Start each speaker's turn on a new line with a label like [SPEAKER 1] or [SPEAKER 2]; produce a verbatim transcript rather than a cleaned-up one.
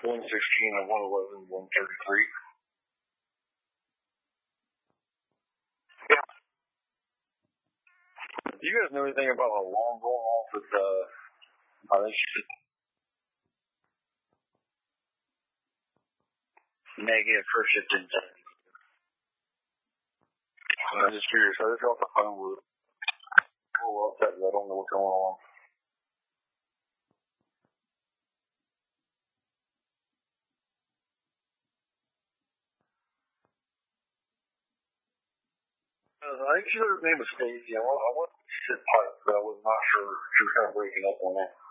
[SPEAKER 1] one sixteen and one eleven, one thirty-three. Yeah. Do you guys know anything about a alarm going off at uh, I think she's negative first shift in. I'm just curious. I just got off the phone with a little upset because I don't know what's going on. Uh, I think she, her name was Stacey. I, I wasn't sit tight, but I was not sure. She was kind of breaking up on that.